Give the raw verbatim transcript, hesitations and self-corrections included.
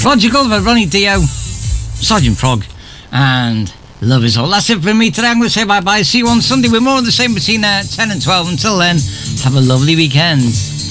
Logical by Ronnie Dio, Sergeant Frog, and Love Is All. That's it for me today. I'm going to say bye-bye. See you on Sunday with more of the same between uh, ten and twelve. Until then, have a lovely weekend.